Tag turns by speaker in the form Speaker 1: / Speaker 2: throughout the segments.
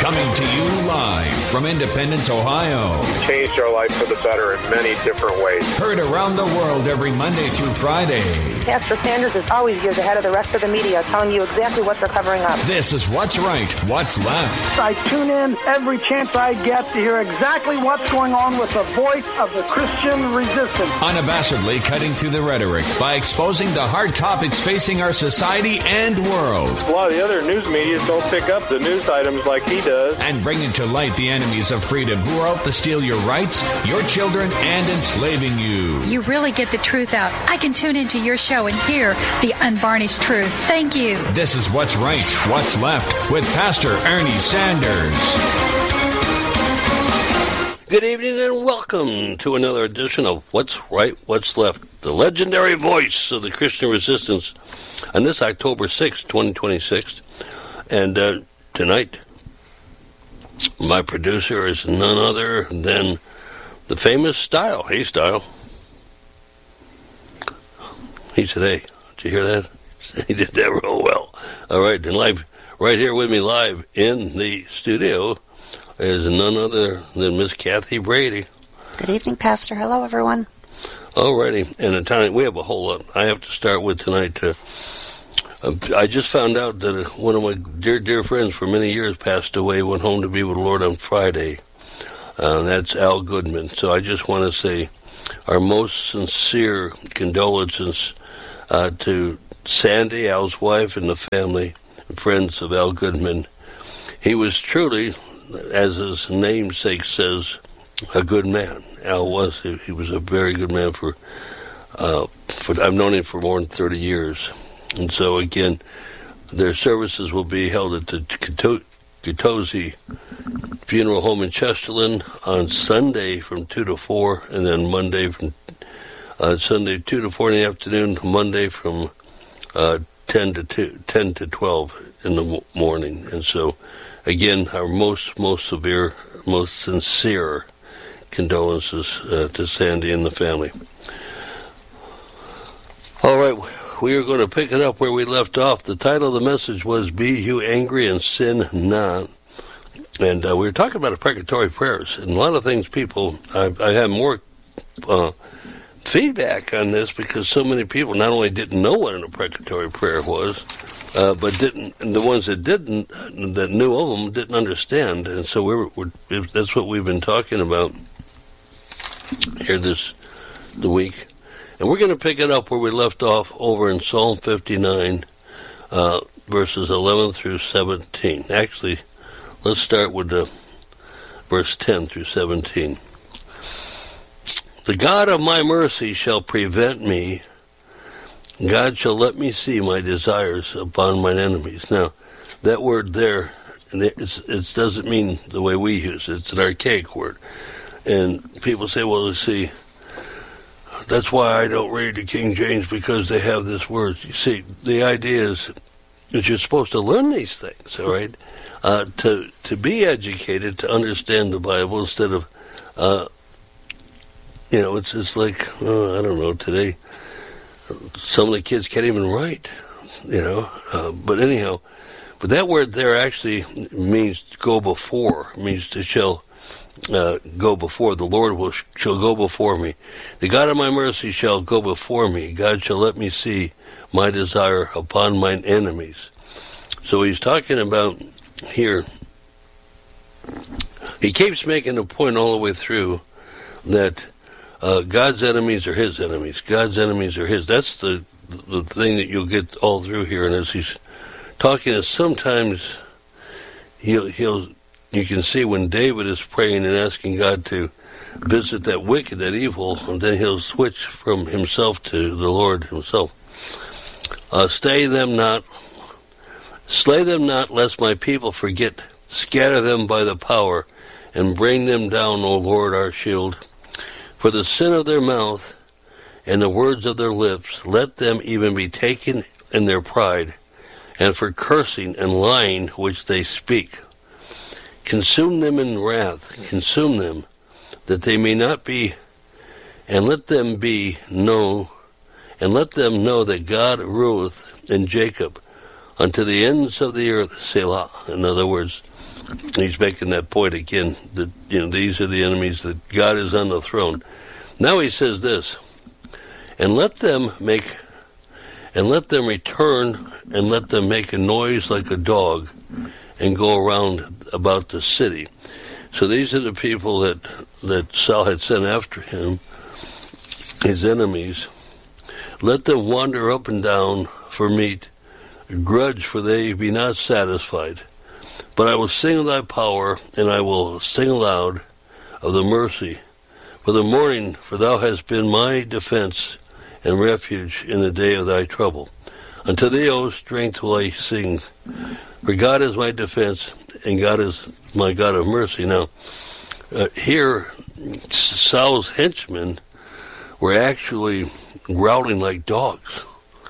Speaker 1: Coming to you live from Independence, Ohio.
Speaker 2: Changed our life for the better in many different ways.
Speaker 1: Heard around the world every Monday through Friday.
Speaker 3: Pastor Sanders is always years ahead of the rest of the media, telling you exactly what they're covering up.
Speaker 1: This is What's Right, What's Left.
Speaker 4: I tune in every chance I get to hear exactly what's going on with the voice of the Christian resistance.
Speaker 1: Unabashedly cutting through the rhetoric by exposing the hard topics facing our society and world.
Speaker 2: A lot of the other news media don't pick up the news items like he does.
Speaker 1: And bringing to light the enemies of freedom who are out to steal your rights, your children, and enslaving you.
Speaker 5: You really get the truth out. I can tune into your show and hear the unvarnished truth. Thank you.
Speaker 1: This is What's Right, What's Left with Pastor Ernie Sanders.
Speaker 6: Good evening and welcome to another edition of What's Right, What's Left, the legendary voice of the Christian resistance on this October 6th, 2026. And tonight, my producer is none other than the famous Style. Hey, Style. He said, hey, did you hear that? He did that real well. All right, and live, right here with me live in the studio is none other than Miss Kathy Brady.
Speaker 7: Good evening, Pastor. Hello, everyone.
Speaker 6: All righty, and tonight we have a whole lot I have to start with tonight. I just found out that one of my dear friends for many years passed away, went home to be with the Lord on Friday. That's Al Goodman. So I just want to say our most sincere condolences to Sandy, Al's wife, and the family and friends of Al Goodman. He was truly, as his namesake says, a good man. Al was. He was a very good man for I've known him for more than 30 years. And so, again, their services will be held at the Katosi Funeral Home in Chesterland on Sunday from 2 to 4, and then Monday from Sunday 2 to 4 in the afternoon, Monday from 10 to 12 in the morning. And so, again, our most severe, most sincere condolences to Sandy and the family. All right. We are going to pick it up where we left off. The title of the message was Be You Angry and Sin Not. And we were talking about imprecatory prayers. And a lot of things I have more feedback on this because so many people not only didn't know what an imprecatory prayer was, but the ones that knew of them didn't understand. And so that's what we've been talking about here the week. And we're going to pick it up where we left off over in Psalm 59, verses 11 through 17. Actually, let's start with verse 10 through 17. The God of my mercy shall prevent me. God shall let me see my desires upon mine enemies. Now, that word there, it doesn't mean the way we use it. It's an archaic word. And people say, well, see, that's why I don't read the King James, because they have this word. You see, the idea is that you're supposed to learn these things, all right? To be educated, to understand the Bible instead of, it's like, I don't know, today, some of the kids can't even write, but anyhow, but that word there actually means go before, means to shall go before. The Lord shall go before me. The God of my mercy shall go before me. God shall let me see my desire upon mine enemies. So he's talking about here, he keeps making a point all the way through that God's enemies are his enemies. God's enemies are his. That's the thing that you'll get all through here. And as he's talking, sometimes you can see when David is praying and asking God to visit that wicked, that evil, and then he'll switch from himself to the Lord himself. Slay them not, lest my people forget. Scatter them by the power, and bring them down, O Lord, our shield. For the sin of their mouth and the words of their lips, let them even be taken in their pride, and for cursing and lying which they speak. Consume them in wrath, consume them, that they may not be, and let them know that God ruleth in Jacob unto the ends of the earth, Selah. In other words, he's making that point again that these are the enemies, that God is on the throne. Now he says this, and let them return, and let them make a noise like a dog, and go around about the city. So these are the people that Saul had sent after him, his enemies. Let them wander up and down for meat, grudge, for they be not satisfied. But I will sing of thy power, and I will sing aloud of the mercy for the morning, for thou hast been my defense and refuge in the day of thy trouble. Unto thee, O strength, will I sing, for God is my defense, and God is my God of mercy. Now, here, Saul's henchmen were actually growling like dogs.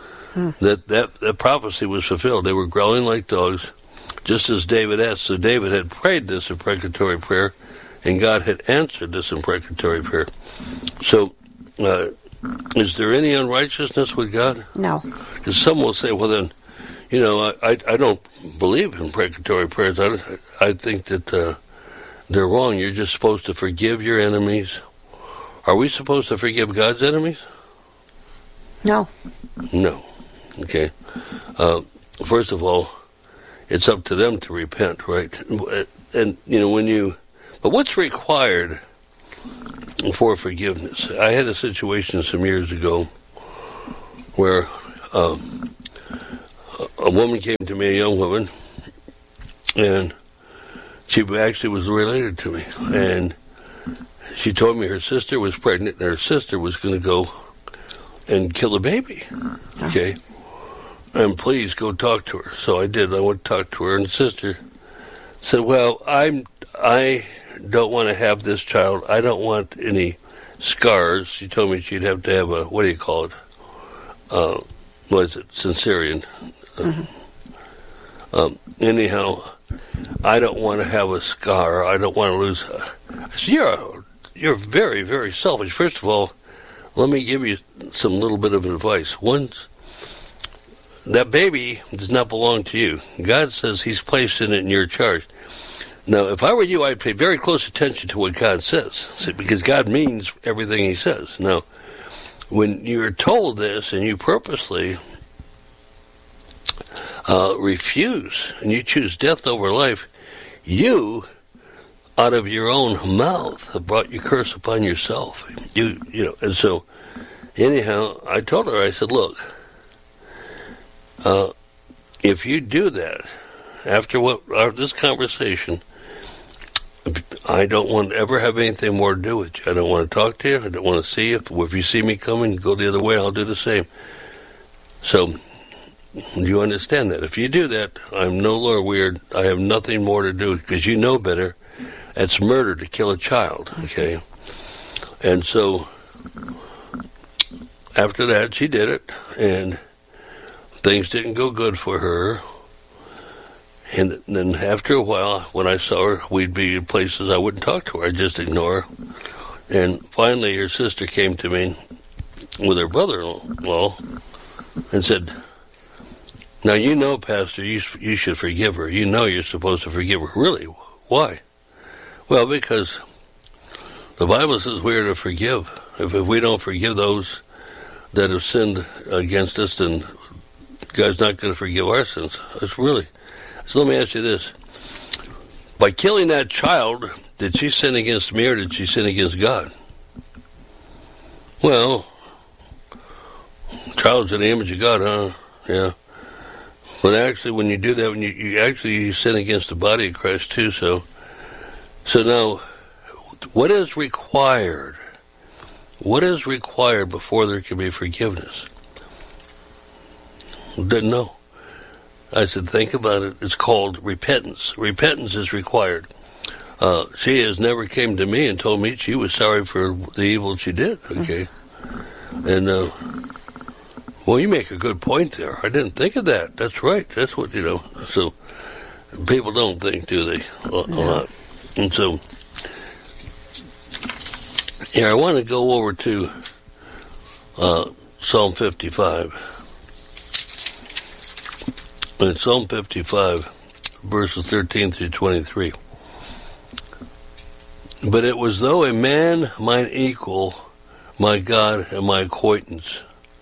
Speaker 6: That prophecy was fulfilled. They were growling like dogs, just as David asked. So David had prayed this imprecatory prayer, and God had answered this imprecatory prayer. So, is there any unrighteousness with God?
Speaker 7: No.
Speaker 6: Because some will say, well then, I don't believe in imprecatory prayers. I think that they're wrong. You're just supposed to forgive your enemies. Are we supposed to forgive God's enemies?
Speaker 7: No.
Speaker 6: No. Okay. First of all, it's up to them to repent, right? And, but what's required for forgiveness? I had a situation some years ago where a woman came to me, a young woman, and she actually was related to me. And she told me her sister was pregnant, and her sister was going to go and kill the baby. Okay? And please go talk to her. So I did. I went to talk to her, and the sister said, well, I don't want to have this child. I don't want any scars. She told me she'd have to have a, what do you call it? What is it? Cesarean. Anyhow, I don't want to have a scar. I don't want to lose. I said, you're very, very selfish. First of all, let me give you some little bit of advice. Once that baby does not belong to you. God says He's placed it in your charge. Now, if I were you, I'd pay very close attention to what God says, because God means everything He says. Now, when you're told this and you purposely refuse and you choose death over life, you, out of your own mouth, have brought your curse upon yourself. And so, anyhow, I told her, I said, look, if you do that, after this conversation, I don't want to ever have anything more to do with you. I don't want to talk to you. I don't want to see you. If you see me coming, go the other way, I'll do the same. So, do you understand that? If you do that, I'm no longer weird. I have nothing more to do, because you know better. It's murder to kill a child, okay? And so, after that, she did it, and things didn't go good for her. And then after a while, when I saw her, we'd be in places I wouldn't talk to her. I'd just ignore her. And finally, her sister came to me with her brother-in-law and said, now, Pastor, you should forgive her. You're supposed to forgive her. Really? Why? Well, because the Bible says we are to forgive. If we don't forgive those that have sinned against us, then God's not going to forgive our sins. That's really. So let me ask you this. By killing that child, did she sin against me or did she sin against God? Well, child's in the image of God, huh? Yeah. But actually, when you do that, when you sin against the body of Christ too. So now, what is required? What is required before there can be forgiveness? Didn't know. I said, think about it. It's called repentance. Repentance is required. She has never came to me and told me she was sorry for the evil she did. Okay, and well, you make a good point there. I didn't think of that. That's right. That's what So people don't think, do they? A lot. And so, I want to go over to Psalm 55. In Psalm 55, verses 13 through 23. But it was though a man mine equal, my God and my acquaintance.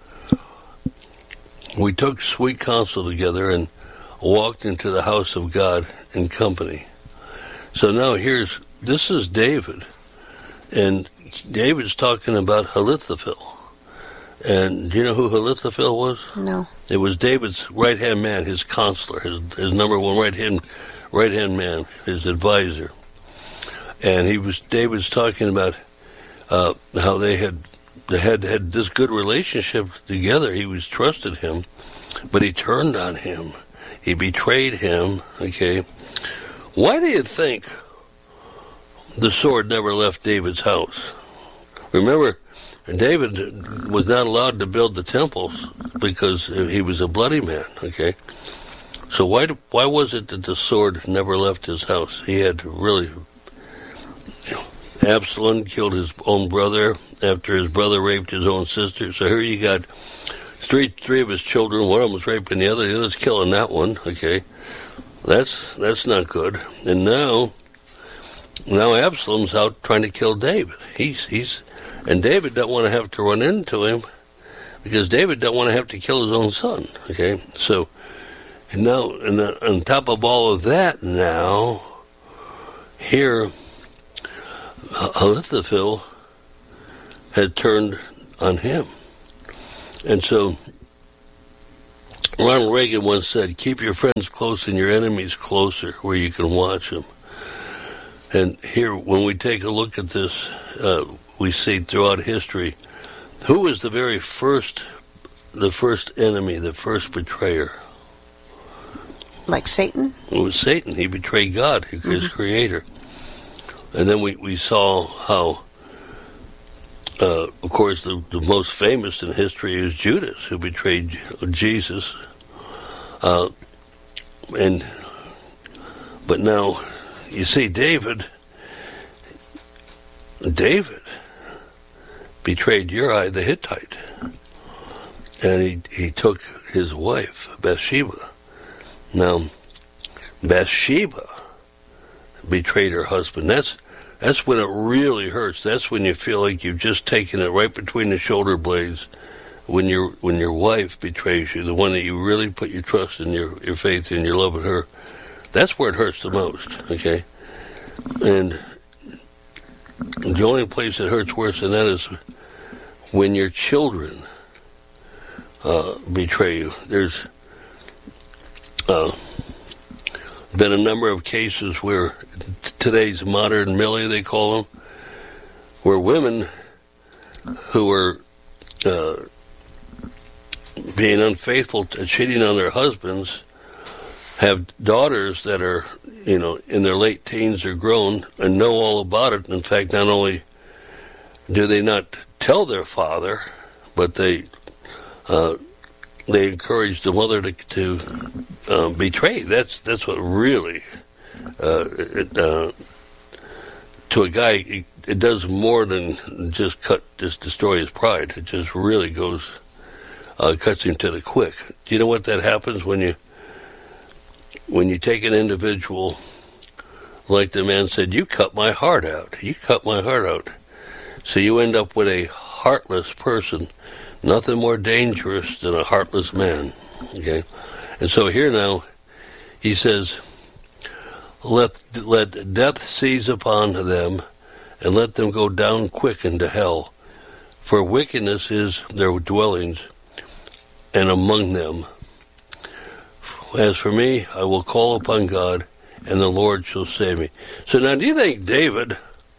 Speaker 6: We took sweet counsel together and walked into the house of God in company. So now this is David, and David's talking about Ahithophel. And do you know who Ahithophel was?
Speaker 7: No.
Speaker 6: It was David's right-hand man, his counselor, his number one right-hand man, his advisor. And David's talking about how they had this good relationship together. He was trusted him, but he turned on him. He betrayed him. Okay, why do you think the sword never left David's house? Remember, David was not allowed to build the temples because he was a bloody man. Okay, so why was it that the sword never left his house? He had really. Absalom killed his own brother after his brother raped his own sister. So here you got three of his children. One of them was raping the other's killing that one. Okay, that's not good. And now Absalom's out trying to kill David. And David don't want to have to run into him because David don't want to have to kill his own son. Okay, so and now on top of all of that, now here. Ahithophel had turned on him. And so Ronald Reagan once said, keep your friends close and your enemies closer where you can watch them. And here, when we take a look at this, we see throughout history, who was the first enemy, the first betrayer?
Speaker 7: Like Satan?
Speaker 6: It was Satan. He betrayed God, his creator. And then we saw how, of course, the most famous in history is Judas, who betrayed Jesus. But now, you see, David betrayed Uriah the Hittite. And he took his wife, Bathsheba. Now, Bathsheba betrayed her husband. That's when it really hurts. That's when you feel like you've just taken it right between the shoulder blades. When your wife betrays you, the one that you really put your trust and your faith in, your love in her, that's where it hurts the most. Okay, and the only place it hurts worse than that is when your children betray you. There's been a number of cases where today's modern Millie, they call them, where women who are being unfaithful, cheating on their husbands, have daughters that are, in their late teens or grown and know all about it. In fact, not only do they not tell their father, but they encourage the mother to betray. That's what really, to a guy, it does more than just destroy his pride. It just really goes, cuts him to the quick. Do you know what that happens when you take an individual, like the man said, you cut my heart out. You cut my heart out. So you end up with a heartless person. Nothing more dangerous than a heartless man. Okay? And so here now, he says, let death seize upon them, and let them go down quick into hell. For wickedness is their dwellings, and among them. As for me, I will call upon God, and the Lord shall save me. So now, do you think David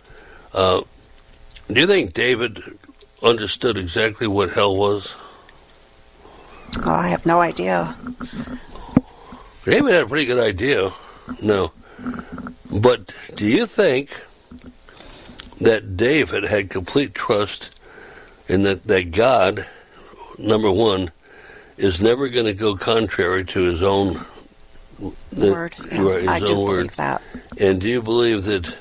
Speaker 6: understood exactly what hell was?
Speaker 7: Oh, I have no idea.
Speaker 6: David had a pretty good idea. No. But do you think that David had complete trust in that God, number one, is never going to go contrary to his own
Speaker 7: word?
Speaker 6: Right,
Speaker 7: I
Speaker 6: his
Speaker 7: do
Speaker 6: own word.
Speaker 7: believe that.
Speaker 6: And do you believe that,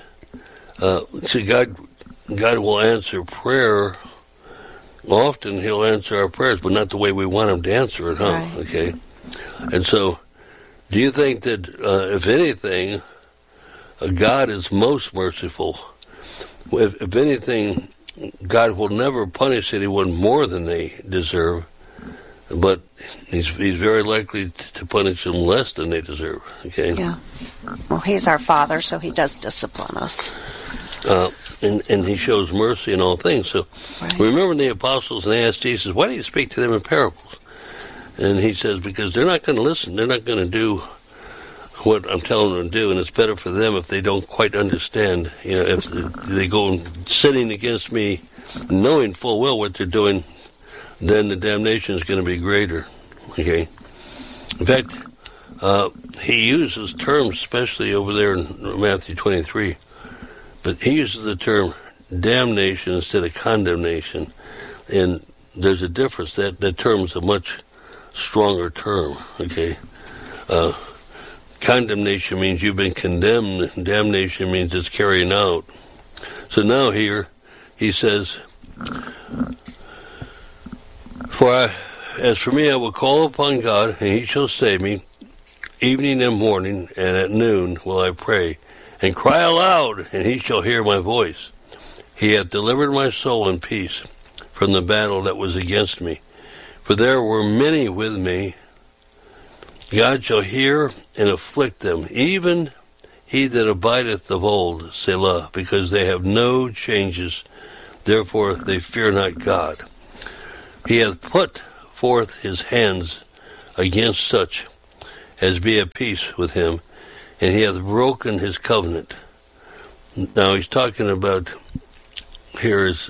Speaker 6: God will answer prayer? Often he'll answer our prayers, but not the way we want him to answer it, huh?
Speaker 7: Right.
Speaker 6: Okay. And so Do you think that, if anything, God is most merciful? If anything, God will never punish anyone more than they deserve, but he's very likely to punish them less than they deserve. Okay.
Speaker 7: Yeah. Well, he's our Father, so he does discipline us.
Speaker 6: And he shows mercy in all things. So
Speaker 7: Right.
Speaker 6: remember the apostles, and they asked Jesus, why do you speak to them in parables? And he says, because they're not going to listen. They're not going to do what I'm telling them to do, and it's better for them if they don't quite understand. You know, if they go sinning against me, knowing full well what they're doing, then the damnation is going to be greater. Okay. In fact, he uses terms, especially over there in Matthew 23, but he uses the term damnation instead of condemnation, and there's a difference. That term is a much stronger term. Okay. Condemnation means you've been condemned. Damnation means it's carrying out. So now here he says, as for me, I will call upon God, and he shall save me. Evening and morning, and at noon will I pray, and cry aloud, and he shall hear my voice. He hath delivered my soul in peace from the battle that was against me. For there were many with me. God shall hear and afflict them, even he that abideth of old, Selah, because they have no changes, therefore they fear not God. He hath put forth his hands against such as be at peace with him, and he hath broken his covenant. Now he's talking about, here is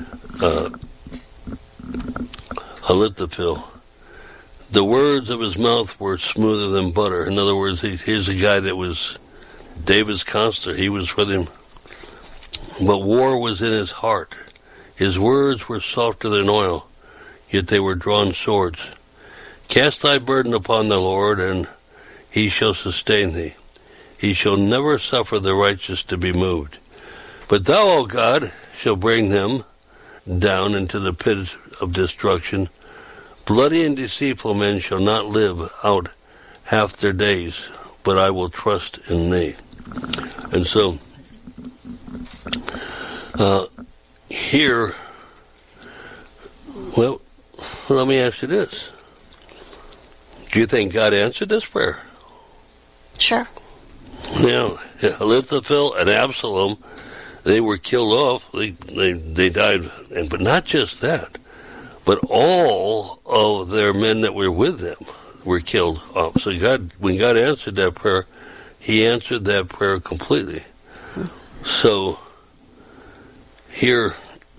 Speaker 6: Ahithophel. The words of his mouth were smoother than butter. In other words, here's a guy that was David's counselor. He was with him. But war was in his heart. His words were softer than oil, yet they were drawn swords. Cast thy burden upon the Lord, and he shall sustain thee. He shall never suffer the righteous to be moved. But thou, O God, shall bring them down into the pit of destruction. Bloody and deceitful men shall not live out half their days, but I will trust in thee. And so, here, well, let me ask you this. Do you think God answered this prayer?
Speaker 7: Sure.
Speaker 6: Now, Ahithophel and Absalom, they were killed off. They died, but not just that. But all of their men that were with them were killed off. So when God answered that prayer, he answered that prayer completely. So here,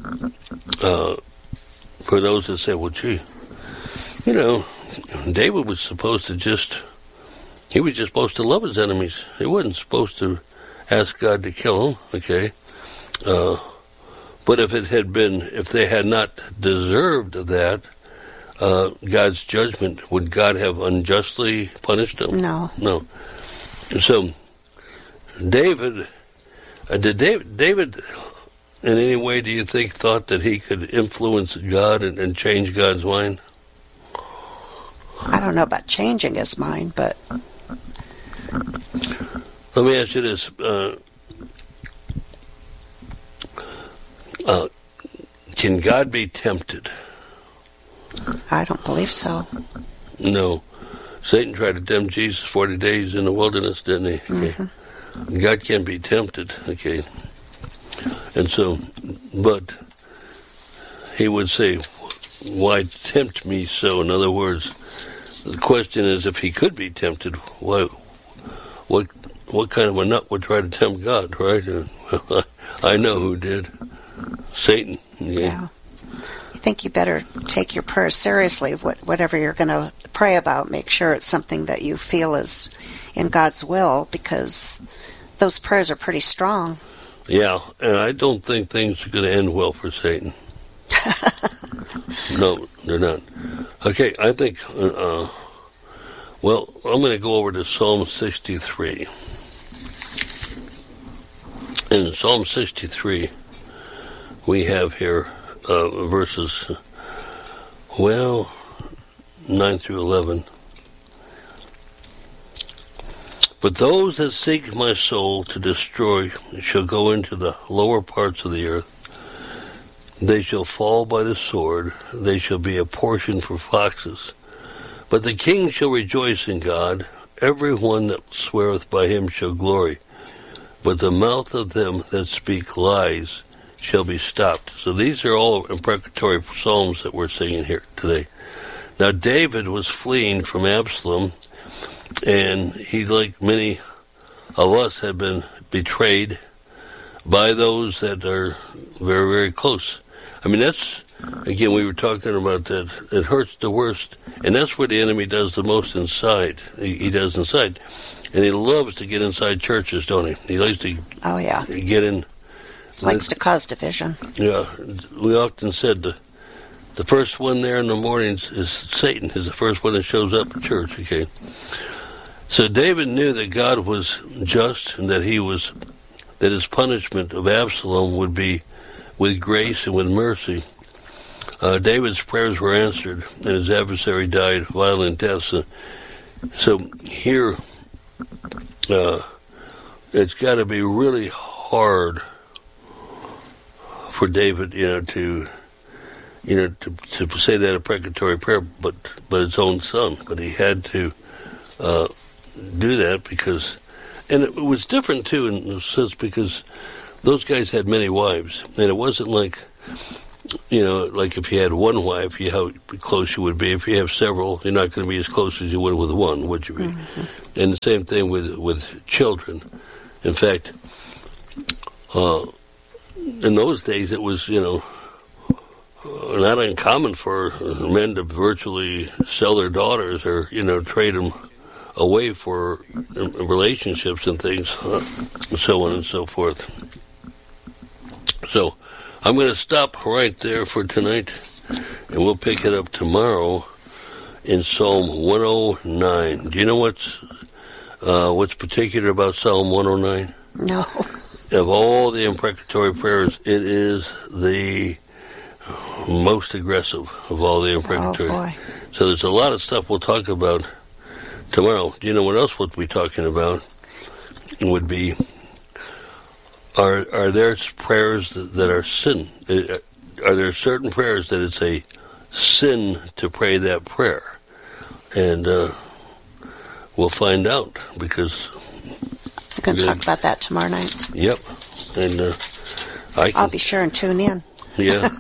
Speaker 6: for those that say, well, gee, you know, David was supposed to he was just supposed to love his enemies. He wasn't supposed to ask God to kill them, okay? But if they had not deserved that, God's judgment, would God have unjustly punished them?
Speaker 7: No.
Speaker 6: No. So, David, in any way, do you think, thought that he could influence God and change God's mind?
Speaker 7: I don't know about changing his mind, but...
Speaker 6: Let me ask you this. Can God be tempted?
Speaker 7: I don't believe so.
Speaker 6: No. Satan tried to tempt Jesus 40 days in the wilderness, didn't he?
Speaker 7: Mm-hmm.
Speaker 6: Okay. God can be tempted, okay. And so, but he would say, why tempt me so? In other words, the question is, if he could be tempted, what kind of a nut would try to tempt God, right? I know who did. Satan. Okay?
Speaker 7: Yeah. I think you better take your prayer seriously. Whatever you're going to pray about, make sure it's something that you feel is in God's will, because those prayers are pretty strong.
Speaker 6: Yeah, and I don't think things are going to end well for Satan. No, they're not. Okay, I think, well, I'm going to go over to Psalm 63. In Psalm 63, we have here verses, 9 through 11. But those that seek my soul to destroy shall go into the lower parts of the earth. They shall fall by the sword. They shall be a portion for foxes. But the king shall rejoice in God. Every one that sweareth by him shall glory. But the mouth of them that speak lies shall be stopped. So these are all imprecatory psalms that we're singing here today. Now David was fleeing from Absalom, and he, like many of us, had been betrayed by those that are very, very close. I mean, that's, again, we were talking about that. It hurts the worst, and that's where the enemy does the most inside. He does inside. And he loves to get inside churches, don't he? He likes to get in.
Speaker 7: Likes to cause division.
Speaker 6: Yeah. We often said the first one there in the mornings is Satan, is the first one that shows up at church, okay? So David knew that God was just and that that his punishment of Absalom would be with grace and with mercy. David's prayers were answered, and his adversary died violent deaths. So here, it's got to be really hard for David, to say that imprecatory prayer, but his own son. But he had to do that because, and it was different too in a sense because those guys had many wives, and it wasn't like, like if you had one wife, how close you would be. If you have several, you're not going to be as close as you would with one, would you be? Mm-hmm. And the same thing with children. In fact, in those days, it was, not uncommon for men to virtually sell their daughters or, trade them away for relationships and things, so on and so forth. So I'm going to stop right there for tonight, and we'll pick it up tomorrow in Psalm 109. Do you know what's particular about Psalm 109?
Speaker 7: No.
Speaker 6: Of all the imprecatory prayers, it is the most aggressive of all the imprecatory.
Speaker 7: Oh, boy.
Speaker 6: So there's a lot of stuff we'll talk about tomorrow. Do you know what else we'll be talking about? Would be, are there prayers that are sin? Are there certain prayers that it's a sin to pray that prayer? And we'll find out because
Speaker 7: we're going to talk about that tomorrow night.
Speaker 6: Yep. And
Speaker 7: I'll be sure and tune in.
Speaker 6: Yeah.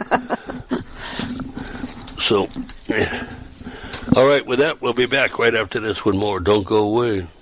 Speaker 6: So, all right, with that, we'll be back right after this with more. Don't go away.